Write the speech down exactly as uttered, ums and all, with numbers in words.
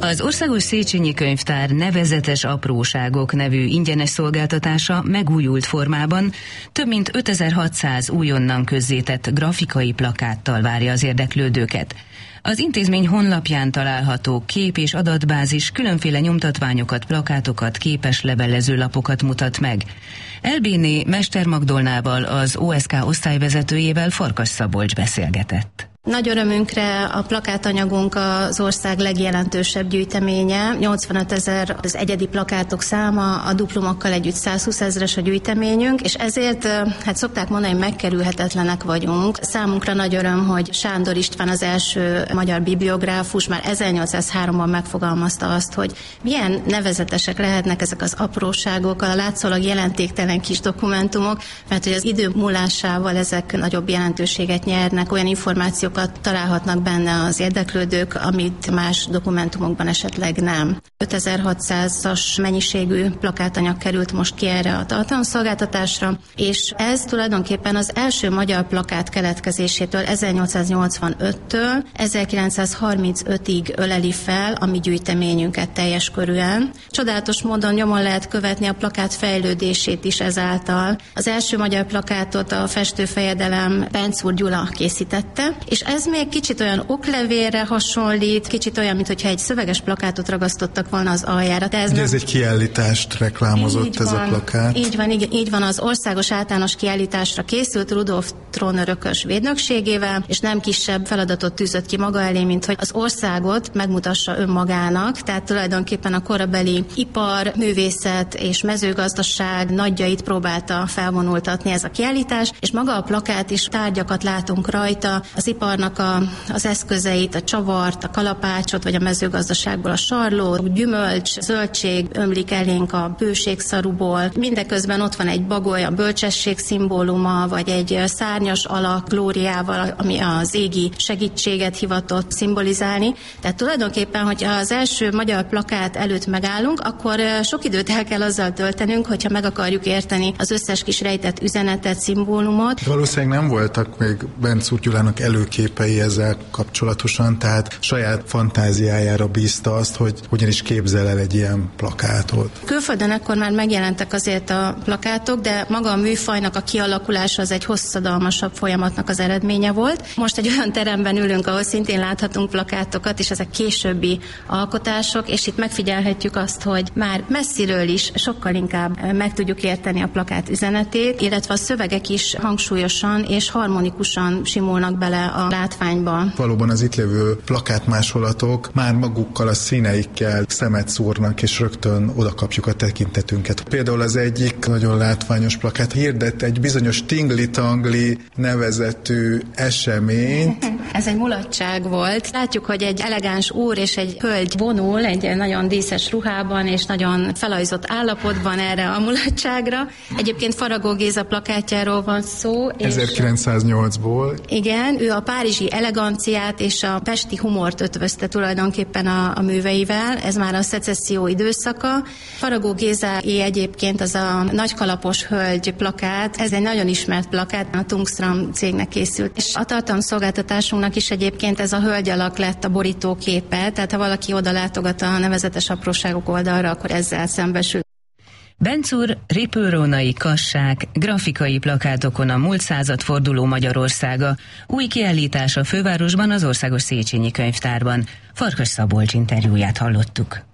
Az Országos Széchenyi Könyvtár Nevezetes apróságok nevű ingyenes szolgáltatása megújult formában több mint ötezer-hatszáz újonnan közzétett grafikai plakáttal várja az érdeklődőket. Az intézmény honlapján található kép- és adatbázis különféle nyomtatványokat, plakátokat, képes levelezőlapokat mutat meg. Elbéné Mester Magdolnával, az o es ká osztályvezetőjével Farkas Szabolcs beszélgetett. Nagy örömünkre a plakátanyagunk az ország legjelentősebb gyűjteménye, nyolcvanöt ezer az egyedi plakátok száma, a diplomokkal együtt százhúsz ezres a gyűjteményünk, és ezért, hát szokták mondani, hogy megkerülhetetlenek vagyunk. Számunkra nagy öröm, hogy Sándor István, az első magyar bibliográfus már ezernyolcszázháromban megfogalmazta azt, hogy milyen nevezetesek lehetnek ezek az apróságok, a látszólag jelentéktelen kis dokumentumok, mert hogy az idő múlásával ezek nagyobb jelentőséget nyernek, olyan információk találhatnak benne az érdeklődők, amit más dokumentumokban esetleg nem. ötezer-hatszázas mennyiségű plakátanyag került most ki erre a tartalomszolgáltatásra, és ez tulajdonképpen az első magyar plakát keletkezésétől ezernyolcszáznyolcvanöttől ezerkilencszázharmincötig öleli fel a mi gyűjteményünket teljes körűen. Csodálatos módon nyomon lehet követni a plakát fejlődését is ezáltal. Az első magyar plakátot a festőfejedelem Bencúr Gyula készítette, és ez még kicsit olyan oklevélre hasonlít, kicsit olyan, mintha egy szöveges plakátot ragasztottak volna az aljára. De ez, nem... ez egy kiállítást reklámozott, így ez van, a plakát. Így van, így, így van, az országos általános kiállításra készült Rudolf trónörökös védnökségével, és nem kisebb feladatot tűzött ki maga elé, mint hogy az országot megmutassa önmagának, tehát tulajdonképpen a korabeli ipar, művészet és mezőgazdaság nagyjait próbálta felvonultatni ez a kiállítás, és maga a plakát is tárgyakat látunk rajta, az iparnak a, az eszközeit, a csavart, a kalapácsot, vagy a mezőgazdaságból a sarlót, gyümölcs, zöldség ömlik elénk a bőségszaruból. Mindeközben ott van egy bagoly, a bölcsesség szimbóluma, vagy egy szárnyas alak glóriával, ami az égi segítséget hivatott szimbolizálni. Tehát tulajdonképpen, hogyha az első magyar plakát előtt megállunk, akkor sok időt el kell azzal töltenünk, hogyha meg akarjuk érteni az összes kis rejtett üzenetet, szimbólumot. Valószínűleg nem voltak még Bencúr Gyulának előképei ezzel kapcsolatosan, tehát saját fantáziájára bízta azt, hogy hogyan is képzel el egy ilyen plakátot. Külföldön ekkor már megjelentek azért a plakátok, de maga a műfajnak a kialakulása az egy hosszadalmasabb folyamatnak az eredménye volt. Most egy olyan teremben ülünk, ahol szintén láthatunk plakátokat, és ezek későbbi alkotások, és itt megfigyelhetjük azt, hogy már messziről is sokkal inkább meg tudjuk érteni a plakát üzenetét, illetve a szövegek is hangsúlyosan és harmonikusan simulnak bele a látványba. Valóban az itt lévő plakátmásolatok már magukkal a színeikkel szemet szúrnak, és rögtön oda kapjuk a tekintetünket. Például az egyik nagyon látványos plakát hirdet egy bizonyos Tingli-Tangli nevezetű eseményt. Ez egy mulatság volt. Látjuk, hogy egy elegáns úr és egy hölgy vonul egy nagyon díszes ruhában, és nagyon felajzott állapotban erre a mulatságra. Egyébként Faragó Géza plakátjáról van szó. ezerkilencszáznyolcból. Igen, ő a párizsi eleganciát és a pesti humort ötvözte tulajdonképpen a, a műveivel. Ez már a szecesszió időszaka. Faragó Gézáé egyébként az a nagykalapos hölgy plakát, ez egy nagyon ismert plakát, a Tungstram cégnek készült. És a tartalomszolgáltatásunknak is egyébként ez a hölgy alak lett a borítóképe, tehát ha valaki oda látogat a nevezetes apróságok oldalra, akkor ezzel szembesül. Bencúr ripőrónai kassák, grafikai plakátokon a múlt századforduló Magyarországa, új kiállítás a fővárosban, az Országos Széchenyi Könyvtárban. Farkas Szabolcs interjúját hallottuk.